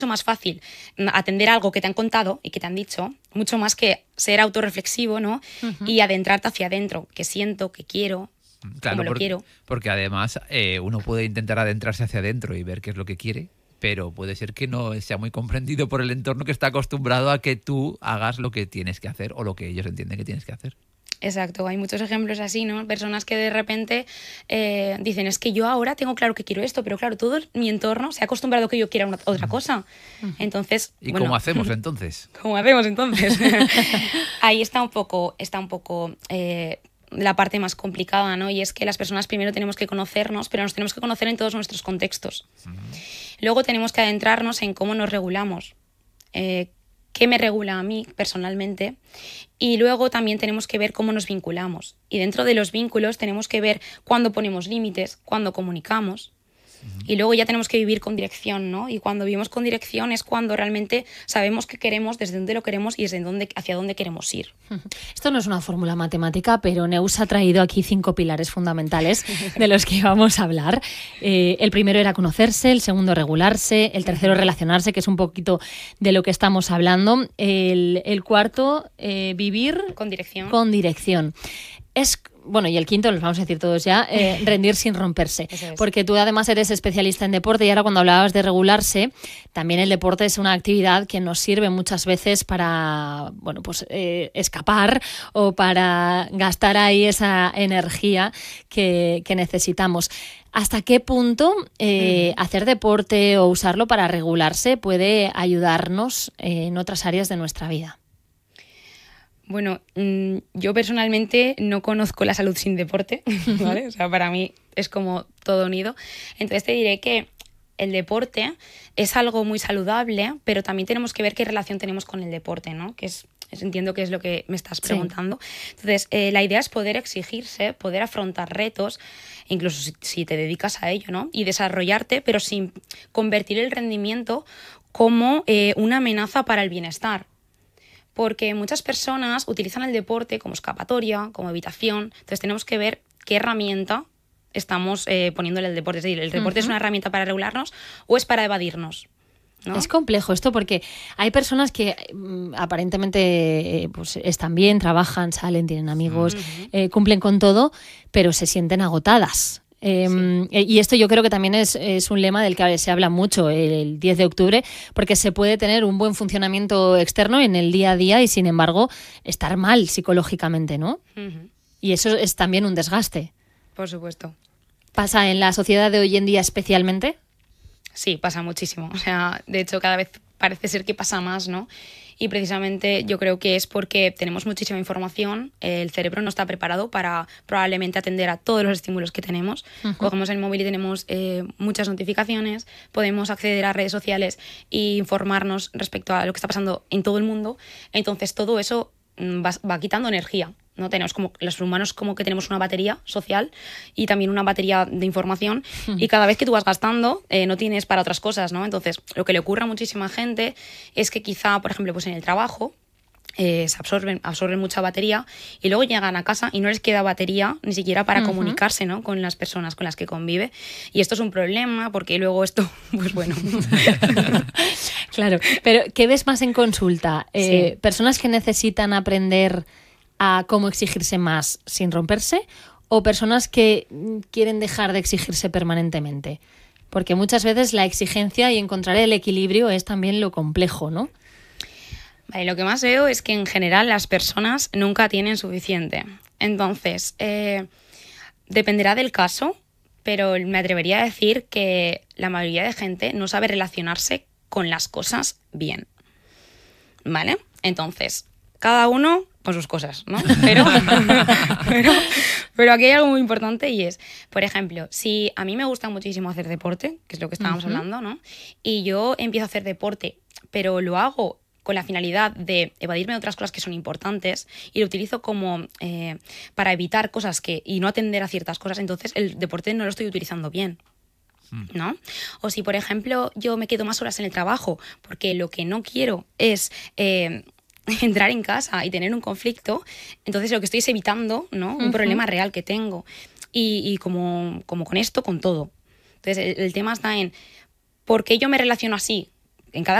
más fácil atender a algo que te han contado y que te han dicho, mucho más que ser autorreflexivo, ¿no? Y adentrarte hacia adentro, qué siento, qué quiero, cómo lo quiero. Porque además uno puede intentar adentrarse hacia adentro y ver qué es lo que quiere, pero puede ser que no sea muy comprendido por el entorno que está acostumbrado a que tú hagas lo que tienes que hacer o lo que ellos entienden que tienes que hacer. Exacto, hay muchos ejemplos así, ¿no? Personas que de repente dicen, es que yo ahora tengo claro que quiero esto, pero claro, todo mi entorno se ha acostumbrado a que yo quiera otra cosa. Entonces, ¿Y cómo hacemos entonces? ¿Cómo hacemos entonces? Ahí está un poco la parte más complicada, ¿no? Y es que las personas primero tenemos que conocernos, pero nos tenemos que conocer en todos nuestros contextos. Luego tenemos que adentrarnos en cómo nos regulamos, qué me regula a mí personalmente, y luego también tenemos que ver cómo nos vinculamos. Y dentro de los vínculos tenemos que ver cuándo ponemos límites, cuándo comunicamos. Y luego ya tenemos que vivir con dirección, ¿no? Y cuando vivimos con dirección es cuando realmente sabemos qué queremos, desde dónde lo queremos y hacia dónde queremos ir. Esto no es una fórmula matemática, pero Neus ha traído aquí 5 pilares fundamentales de los que vamos a hablar. El primero era conocerse, el segundo regularse, el tercero relacionarse, que es un poquito de lo que estamos hablando. El cuarto, vivir con dirección. Con dirección. Bueno, y el quinto, los vamos a decir todos ya, rendir sin romperse. Porque tú además eres especialista en deporte y ahora cuando hablabas de regularse, también el deporte es una actividad que nos sirve muchas veces para, bueno, pues escapar o para gastar ahí esa energía que necesitamos. ¿Hasta qué punto hacer deporte o usarlo para regularse puede ayudarnos en otras áreas de nuestra vida? Bueno, yo personalmente no conozco la salud sin deporte, ¿vale? O sea, para mí es como todo unido. Entonces te diré que el deporte es algo muy saludable, pero también tenemos que ver qué relación tenemos con el deporte, ¿no? Entiendo que es lo que me estás preguntando. Sí. Entonces, la idea es poder exigirse, poder afrontar retos, incluso si te dedicas a ello, ¿no? Y desarrollarte, pero sin convertir el rendimiento como una amenaza para el bienestar. Porque muchas personas utilizan el deporte como escapatoria, como evitación. Entonces tenemos que ver qué herramienta estamos poniéndole al deporte. Es decir, ¿el deporte es una herramienta para regularnos o es para evadirnos? ¿No? Es complejo esto porque hay personas que aparentemente pues están bien, trabajan, salen, tienen amigos, cumplen con todo, pero se sienten agotadas. Y esto yo creo que también es un lema del que se habla mucho el 10 de octubre, porque se puede tener un buen funcionamiento externo en el día a día y sin embargo estar mal psicológicamente, ¿no? Y eso es también un desgaste. Por supuesto. ¿Pasa en la sociedad de hoy en día especialmente? Sí, pasa muchísimo. O sea, de hecho cada vez parece ser que pasa más, ¿no? Y precisamente yo creo que es porque tenemos muchísima información, el cerebro no está preparado para probablemente atender a todos los estímulos que tenemos. Cogemos el móvil y tenemos muchas notificaciones, podemos acceder a redes sociales e informarnos respecto a lo que está pasando en todo el mundo. Entonces todo eso va quitando energía, ¿no? Tenemos como los humanos como que tenemos una batería social y también una batería de información y cada vez que tú vas gastando no tienes para otras cosas, ¿no? Entonces lo que le ocurre a muchísima gente es que quizá, por ejemplo, pues en el trabajo se absorben mucha batería y luego llegan a casa y no les queda batería ni siquiera para comunicarse, ¿no? Con las personas con las que convive, y esto es un problema porque luego esto, pues bueno. Claro, pero ¿qué ves más en consulta? ¿Personas que necesitan aprender a cómo exigirse más sin romperse o personas que quieren dejar de exigirse permanentemente? Porque muchas veces la exigencia y encontrar el equilibrio es también lo complejo, ¿no? Vale, lo que más veo es que en general las personas nunca tienen suficiente. Entonces, dependerá del caso, pero me atrevería a decir que la mayoría de gente no sabe relacionarse con las cosas bien. ¿Vale? Entonces, cada uno con sus cosas, ¿no? Pero aquí hay algo muy importante y es, por ejemplo, si a mí me gusta muchísimo hacer deporte, que es lo que estábamos hablando, ¿no? Y yo empiezo a hacer deporte, pero lo hago con la finalidad de evadirme de otras cosas que son importantes y lo utilizo como para evitar cosas y no atender a ciertas cosas, entonces el deporte no lo estoy utilizando bien, ¿no? O si, por ejemplo, yo me quedo más horas en el trabajo porque lo que no quiero es entrar en casa y tener un conflicto, entonces lo que estoy es evitando, ¿no? Un problema real que tengo. Y como con esto, con todo. Entonces el tema está en ¿por qué yo me relaciono así? en cada